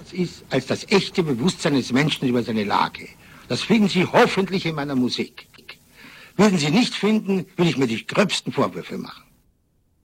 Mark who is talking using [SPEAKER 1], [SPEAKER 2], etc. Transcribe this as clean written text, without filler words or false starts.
[SPEAKER 1] nichts ist als das echte Bewusstsein des Menschen über seine Lage. Das finden Sie hoffentlich in meiner Musik. Würden Sie nicht finden, würde ich mir die gröbsten Vorwürfe machen.